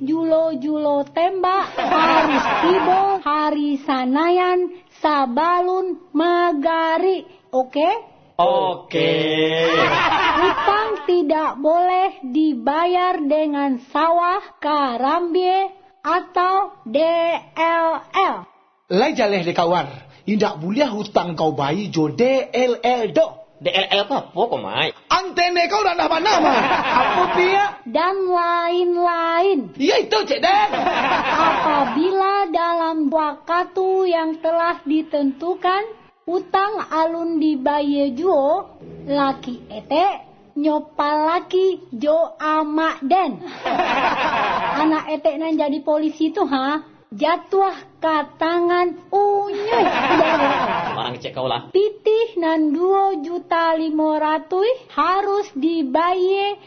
julo-julo tembak, harus tibo, hari sanayan, sabalun, magari. Oke? Oke. Hutang tidak boleh dibayar dengan sawah, karambie, atau DLL. Lai jaleh de kawar. Indak boleh hutang kau bayi jo DLL do. DLL apa kok, Mai? Antene kau dah mana mah? Apa dia? Dan lain-lain. Ya itu Cik Den. Apabila dalam waktu yang telah ditentukan, hutang alun dibayar juo, laki ete nyopal laki jo amak den. Anak ete nan jadi polisi tu jatuh ke tangan unyuy. Orang cek kau lah. Pitih nan 2.500.000 harus dibayar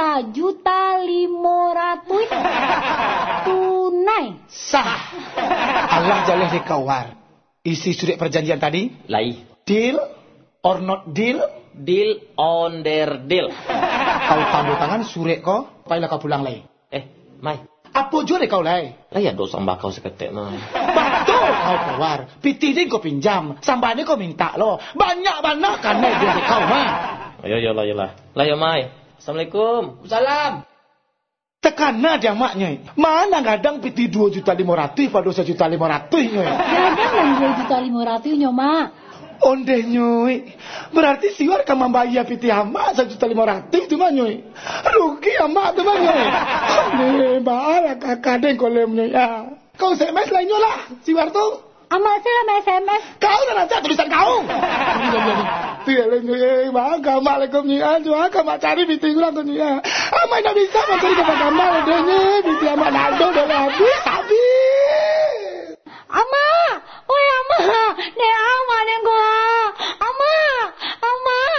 1.500.000 tunai. Sah. Allah jaleh de kawar. Isi surat perjanjian tadi? Lai. Deal or not deal? Deal on their deal. Kau tanda tangan surat kau, payah kau pulang lai. Mai. Apa jual kau lai? Lai ada sambakau seketek, Mai. Betul kau kawar. Pitih din kau pinjam, sambanya kau minta lo. Banyak-banyak kan dia de kau mah. Ayolah. Lai, Mai. Assalamualaikum. Salam. Tekana dia maknya. Mana gadang pitih 2.500.000 pada 1.500.000 nyoy. Gadang dan 2.500.000 nyoma. Ondeh nyoy. Berarti siwar kan membayar pitih amak 1.500.000 tu mah nyoy. Rugi amak tu mah nyoy. Ondeh bahaya kakak den kolem nyoy. Kau SMS lainnya lah siwar tu. Amak saya SMS. Kau dah nanti tulisan kau. Tidak nyoy. Bangga Assalamualaikum nyoy. Jual kamu cari pitih kurang tu nyoy. Amak nak bisa mencari kepada kamu deh nyoy.